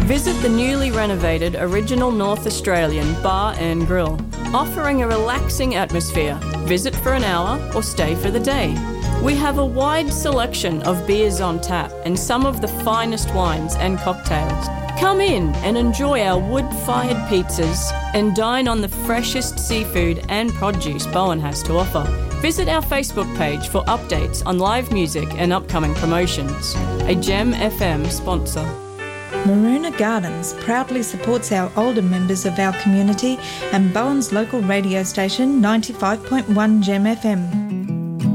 Visit the newly renovated Original North Australian Bar and Grill, offering a relaxing atmosphere. Visit for an hour or stay for the day. We have a wide selection of beers on tap and some of the finest wines and cocktails. Come in and enjoy our wood-fired pizzas and dine on the freshest seafood and produce Bowen has to offer. Visit our Facebook page for updates on live music and upcoming promotions. A Gem FM sponsor. Maroona Gardens proudly supports our older members of our community and Bowen's local radio station 95.1 Gem FM.